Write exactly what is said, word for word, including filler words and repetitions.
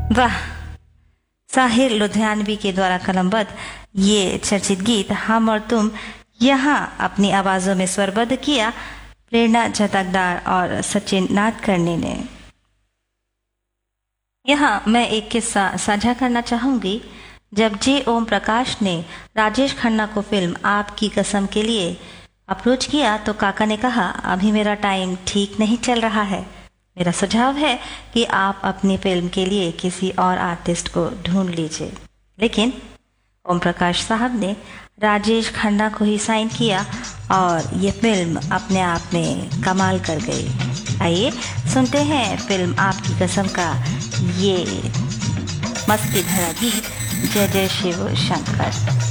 वाह, साहिर लुधियानवी के द्वारा कलमबद्ध ये चर्चित गीत हम और तुम यहाँ अपनी आवाजों में स्वरबद्ध किया प्रेरणा जताकदार और सचिन नादकर्णी ने। यहाँ मैं एक किस्सा साझा करना चाहूंगी। जब जे ओम प्रकाश ने राजेश खन्ना को फिल्म आपकी कसम के लिए अप्रोच किया तो काका ने कहा, अभी मेरा टाइम ठीक नहीं चल रहा है, मेरा सुझाव है कि आप अपनी फिल्म के लिए किसी और आर्टिस्ट को ढूंढ लीजिए। लेकिन ओम प्रकाश साहब ने राजेश खन्ना को ही साइन किया और ये फिल्म अपने आप में कमाल कर गई। आइए सुनते हैं फिल्म आपकी कसम का ये मस्ती भरा गीत। जय जय शिव शंकर।